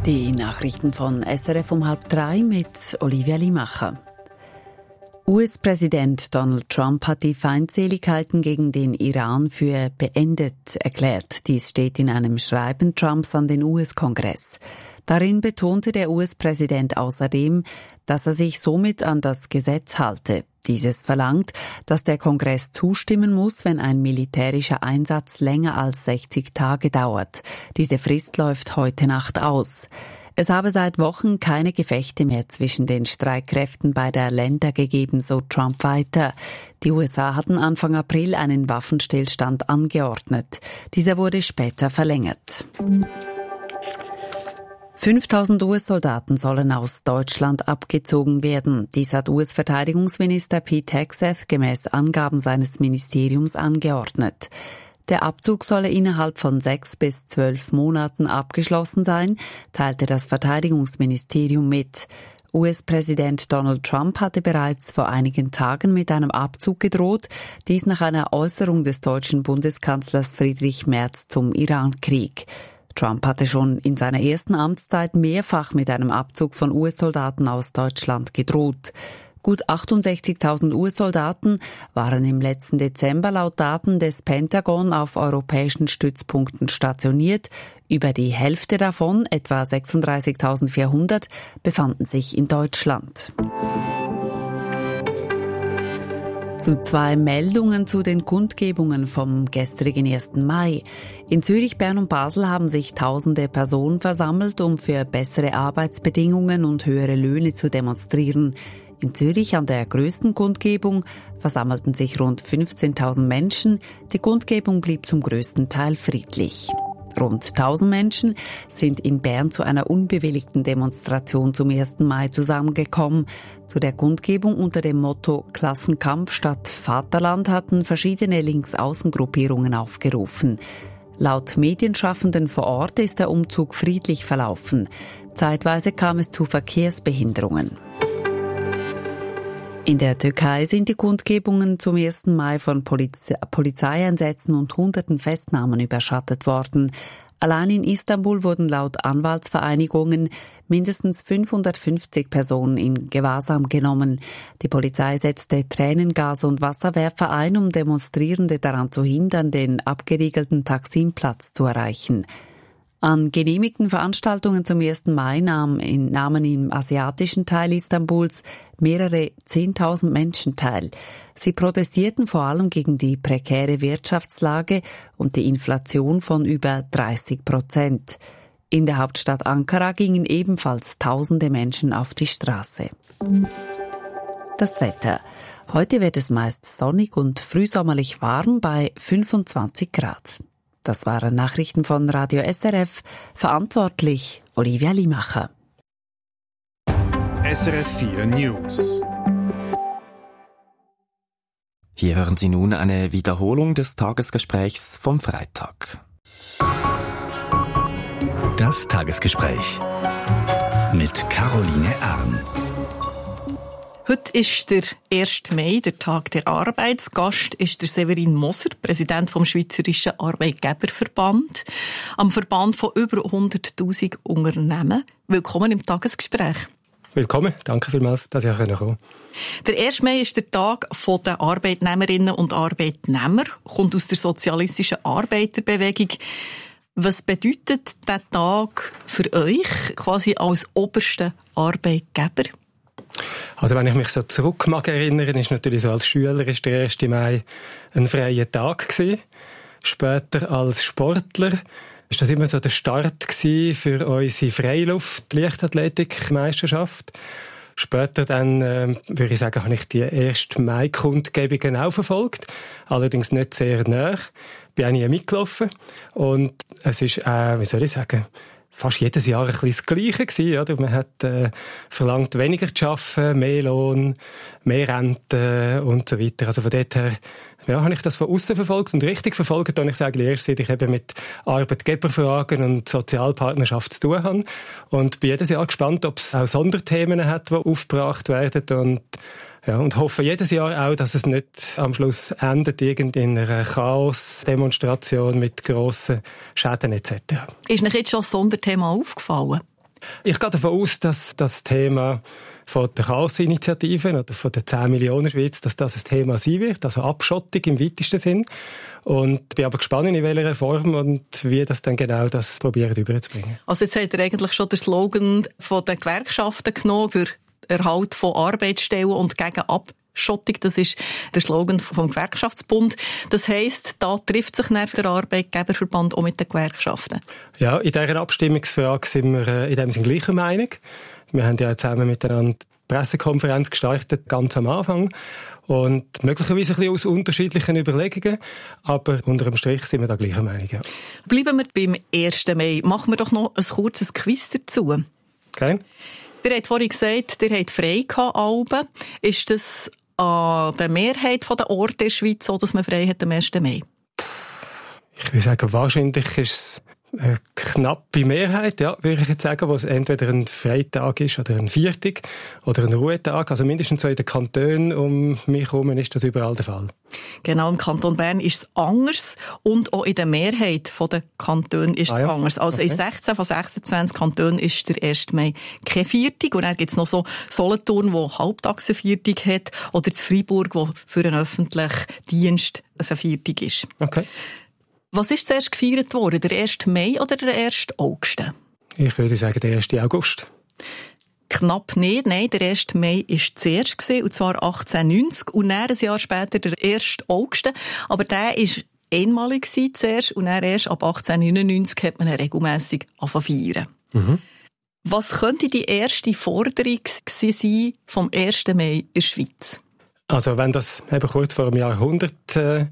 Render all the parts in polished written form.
Die Nachrichten von SRF um 2:30 mit Olivia Limacher. US-Präsident Donald Trump hat die Feindseligkeiten gegen den Iran für beendet erklärt. Dies steht in einem Schreiben Trumps an den US-Kongress. Darin betonte der US-Präsident außerdem, dass er sich somit an das Gesetz halte. Dieses verlangt, dass der Kongress zustimmen muss, wenn ein militärischer Einsatz länger als 60 Tage dauert. Diese Frist läuft heute Nacht aus. Es habe seit Wochen keine Gefechte mehr zwischen den Streitkräften beider Länder gegeben, so Trump weiter. Die USA hatten Anfang April einen Waffenstillstand angeordnet. Dieser wurde später verlängert. 5.000 US-Soldaten sollen aus Deutschland abgezogen werden. Dies hat US-Verteidigungsminister Pete Hegseth gemäß Angaben seines Ministeriums angeordnet. Der Abzug solle innerhalb von 6 bis 12 Monaten abgeschlossen sein, teilte das Verteidigungsministerium mit. US-Präsident Donald Trump hatte bereits vor einigen Tagen mit einem Abzug gedroht, dies nach einer Äußerung des deutschen Bundeskanzlers Friedrich Merz zum Irankrieg. Trump hatte schon in seiner ersten Amtszeit mehrfach mit einem Abzug von US-Soldaten aus Deutschland gedroht. Gut 68.000 US-Soldaten waren im letzten Dezember laut Daten des Pentagon auf europäischen Stützpunkten stationiert. Über die Hälfte davon, etwa 36.400, befanden sich in Deutschland. Zu 2 Meldungen zu den Kundgebungen vom gestrigen 1. Mai. In Zürich, Bern und Basel haben sich tausende Personen versammelt, um für bessere Arbeitsbedingungen und höhere Löhne zu demonstrieren. In Zürich an der größten Kundgebung versammelten sich rund 15.000 Menschen. Die Kundgebung blieb zum größten Teil friedlich. Rund 1.000 Menschen sind in Bern zu einer unbewilligten Demonstration zum 1. Mai zusammengekommen. Zu der Kundgebung unter dem Motto Klassenkampf statt Vaterland hatten verschiedene Linksaußengruppierungen aufgerufen. Laut Medienschaffenden vor Ort ist der Umzug friedlich verlaufen. Zeitweise kam es zu Verkehrsbehinderungen. In der Türkei sind die Kundgebungen zum 1. Mai von Polizeieinsätzen und hunderten Festnahmen überschattet worden. Allein in Istanbul wurden laut Anwaltsvereinigungen mindestens 550 Personen in Gewahrsam genommen. Die Polizei setzte Tränengas und Wasserwerfer ein, um Demonstrierende daran zu hindern, den abgeriegelten Taksimplatz zu erreichen. An genehmigten Veranstaltungen zum 1. Mai nahmen im asiatischen Teil Istanbuls mehrere 10.000 Menschen teil. Sie protestierten vor allem gegen die prekäre Wirtschaftslage und die Inflation von über 30%. In der Hauptstadt Ankara gingen ebenfalls tausende Menschen auf die Straße. Das Wetter. Heute wird es meist sonnig und frühsommerlich warm bei 25 Grad. Das waren Nachrichten von Radio SRF. Verantwortlich Olivia Limacher. SRF 4 News. Hier hören Sie nun eine Wiederholung des Tagesgesprächs vom Freitag. Das Tagesgespräch mit Caroline Arn. Heute ist der 1. Mai, der Tag der Arbeit. Gast ist der Severin Moser, Präsident vom Schweizerischen Arbeitgeberverband, am Verband von über 100'000 Unternehmen. Willkommen im Tagesgespräch. Willkommen, danke vielmals, dass ich kommen konnte. Der 1. Mai ist der Tag der Arbeitnehmerinnen und Arbeitnehmer, kommt aus der sozialistischen Arbeiterbewegung. Was bedeutet dieser Tag für euch, quasi als obersten Arbeitgeber? Also wenn ich mich so zurück mag erinnern, ist natürlich so als Schüler ist der 1. Mai ein freier Tag gewesen. Später als Sportler ist das immer so der Start gewesen für unsere Freiluft-Leichtathletik-Meisterschaft. Später dann, würde ich sagen, habe ich die 1. Mai-Kundgebungen auch verfolgt. Allerdings nicht sehr nah. Bin auch nie mitgelaufen. Und es ist wie soll ich sagen, fast jedes Jahr ein bisschen das Gleiche gewesen, oder? Man hat verlangt, weniger zu arbeiten, mehr Lohn, mehr Rente und so weiter. Also von dort her habe ich das von außen verfolgt und richtig verfolgt, und ich sage erst, seit ich eben mit Arbeitgeberfragen und Sozialpartnerschaft zu tun habe. Und bin jedes Jahr gespannt, ob es auch Sonderthemen hat, die aufgebracht werden. Und hoffe jedes Jahr auch, dass es nicht am Schluss endet in einer Chaos-Demonstration mit grossen Schäden etc. Ist euch jetzt schon ein Sonderthema aufgefallen? Ich gehe davon aus, dass das Thema von der Chaos-Initiative oder von der 10 Millionen Schweiz, dass das ein Thema sein wird, also Abschottung im weitesten Sinn. Und bin aber gespannt, in welcher Form und wie das dann genau das probiert überzubringen. Also jetzt hat er eigentlich schon den Slogan von den Gewerkschaften genommen für Erhalt von Arbeitsstellen und gegen Abschottung. Das ist der Slogan vom Gewerkschaftsbund. Das heisst, da trifft sich dann der Arbeitgeberverband auch mit den Gewerkschaften. Ja, in dieser Abstimmungsfrage sind wir in dem Sinne gleicher Meinung. Wir haben ja zusammen miteinander die Pressekonferenz gestartet, ganz am Anfang. Und möglicherweise ein bisschen aus unterschiedlichen Überlegungen, aber unter dem Strich sind wir da gleicher Meinung. Ja. Bleiben wir beim 1. Mai. Machen wir doch noch ein kurzes Quiz dazu. Okay. Ihr habt vorhin gesagt, ihr habt frei gehabt, Alben. Ist das an der Mehrheit der Orte in der Schweiz so, dass man frei hat am 1. Mai? Ich würde sagen, wahrscheinlich ist es eine knappe Mehrheit, ja, würde ich jetzt sagen, wo es entweder ein Freitag ist oder ein Viertag oder ein Ruhetag. Also mindestens so in den Kantonen um mich herum ist das überall der Fall. Genau, im Kanton Bern ist es anders und auch in der Mehrheit der Kantone ist es anders. Also in 16 von 26 Kantonen ist der 1. Mai kein Viertag. Und dann gibt es noch so Solothurn, wo halbtags ein Viertag hat, oder in Freiburg, wo für einen öffentlichen Dienst ein Viertag ist. Okay. Was ist zuerst gefeiert worden, der 1. Mai oder der 1. August? Ich würde sagen, der 1. August. Knapp nicht, nein, der 1. Mai war zuerst, und zwar 1890, und dann ein Jahr später der 1. August. Aber der war einmalig zuerst, und dann erst ab 1899 hat man ihn regelmässig feiern. Mhm. Was könnte die erste Forderung sein vom 1. Mai in der Schweiz? Also wenn das eben kurz vor dem Jahrhundertwechsel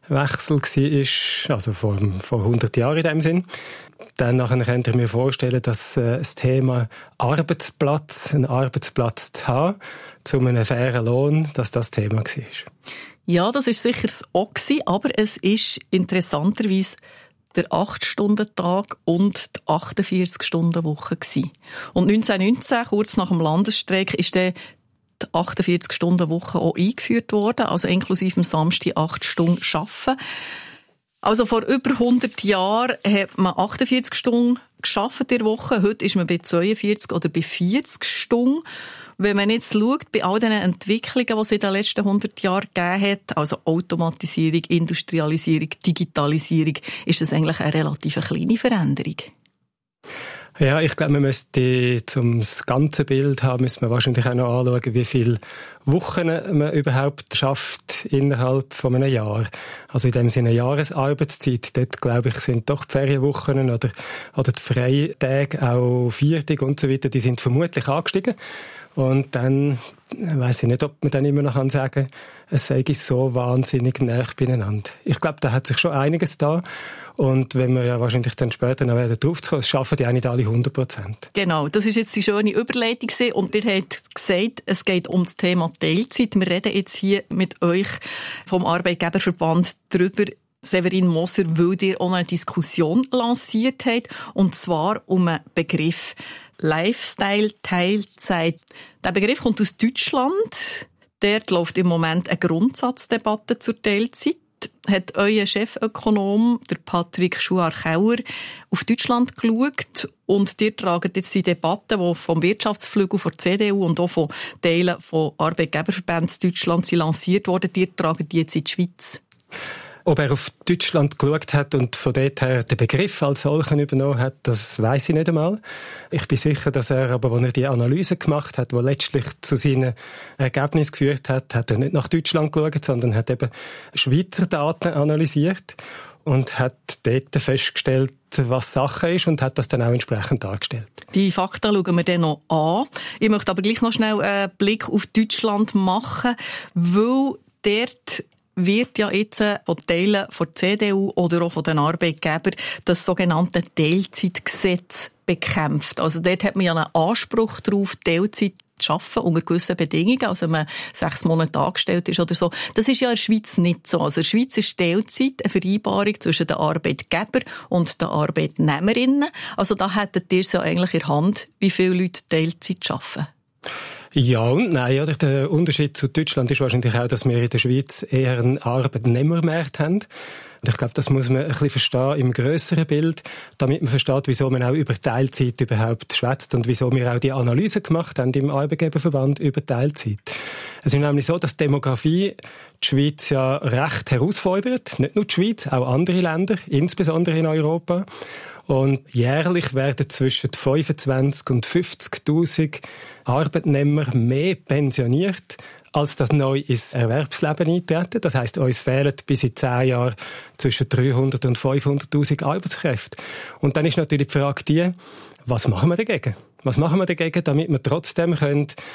war, also vor 100 Jahren in dem Sinn, dann nachher könnte ich mir vorstellen, dass das Thema Arbeitsplatz, einen Arbeitsplatz zu haben, zu einem fairen Lohn, dass das Thema war. Ja, das ist sicher auch gewesen, aber es ist interessanterweise der 8-Stunden-Tag und die 48-Stunden-Woche gewesen. Und 1919, kurz nach dem Landesstreik, ist dann die 48-Stunden-Woche auch eingeführt worden, also inklusive am Samstag 8 Stunden arbeiten. Also vor über 100 Jahren hat man 48 Stunden gearbeitet in der Woche. Heute ist man bei 42 oder bei 40 Stunden. Wenn man jetzt schaut, bei all den Entwicklungen, die es in den letzten 100 Jahren gegeben hat, also Automatisierung, Industrialisierung, Digitalisierung, ist das eigentlich eine relativ kleine Veränderung. Ja, ich glaube, man müsste, um das ganze Bild zu haben, müsste man wahrscheinlich auch noch anschauen, wie viele Wochen man überhaupt schafft innerhalb von einem Jahr. Also in dem Sinne Jahresarbeitszeit, dort, glaube ich, sind doch die Ferienwochen oder die Freitage, auch Viertag und so weiter, die sind vermutlich angestiegen. Und dann weiss ich nicht, ob man dann immer noch sagen kann, es sei so wahnsinnig nah beieinander. Ich glaube, da hat sich schon einiges da. Und wenn wir ja wahrscheinlich dann später noch drauf zu kommen, schaffen die auch nicht alle 100%. Genau, das ist jetzt die schöne Überleitung. Und ihr habt gesagt, es geht um das Thema Teilzeit. Wir reden jetzt hier mit euch vom Arbeitgeberverband darüber, Severin Moser, weil ihr auch eine Diskussion lanciert habt. Und zwar um einen Begriff Lifestyle-Teilzeit. Der Begriff kommt aus Deutschland. Dort läuft im Moment eine Grundsatzdebatte zur Teilzeit. Hat euer Chefökonom, der Patrick Schuar-Kauer, auf Deutschland geschaut und ihr tragt jetzt die Debatte, die vom Wirtschaftsflügel von der CDU und auch von Teilen von Arbeitgeberverbänden Deutschland lanciert wurden, ihr tragt die jetzt in die Schweiz. Ob er auf Deutschland geschaut hat und von dort her den Begriff als solchen übernommen hat, das weiss ich nicht einmal. Ich bin sicher, dass er aber, als er die Analyse gemacht hat, die letztlich zu seinen Ergebnissen geführt hat, hat er nicht nach Deutschland geschaut, sondern hat eben Schweizer Daten analysiert und hat dort festgestellt, was Sache ist und hat das dann auch entsprechend dargestellt. Die Fakten schauen wir dann noch an. Ich möchte aber gleich noch schnell einen Blick auf Deutschland machen, weil dort wird ja jetzt von Teilen von der CDU oder auch von den Arbeitgebern das sogenannte Teilzeitgesetz bekämpft. Also dort hat man ja einen Anspruch darauf, Teilzeit zu arbeiten unter gewissen Bedingungen, also wenn man 6 Monate angestellt ist oder so. Das ist ja in der Schweiz nicht so. Also in der Schweiz ist Teilzeit eine Vereinbarung zwischen den Arbeitgebern und den Arbeitnehmerinnen. Also da hättet ihr es ja eigentlich in der Hand, wie viele Leute Teilzeit arbeiten. Ja und nein. Oder? Der Unterschied zu Deutschland ist wahrscheinlich auch, dass wir in der Schweiz eher einen Arbeitnehmermarkt haben. Und ich glaube, das muss man ein bisschen verstehen im grösseren Bild, damit man versteht, wieso man auch über Teilzeit überhaupt schwätzt und wieso wir auch die Analyse gemacht haben im Arbeitgeberverband über Teilzeit. Es ist nämlich so, dass Demografie die Schweiz ja recht herausfordert. Nicht nur die Schweiz, auch andere Länder, insbesondere in Europa. Und jährlich werden zwischen 25.000 und 50.000 Arbeitnehmer mehr pensioniert, als das neu ins Erwerbsleben eintreten. Das heisst, uns fehlen bis in 10 Jahren zwischen 300.000 und 500.000 Arbeitskräfte. Und dann ist natürlich die Frage die, was machen wir dagegen? Was machen wir dagegen, damit wir trotzdem können